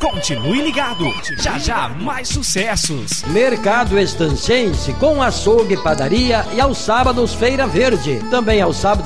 Continue ligado, já já mais sucessos. Mercado Estancense com açougue, padaria e aos sábados Feira Verde. Também aos sábados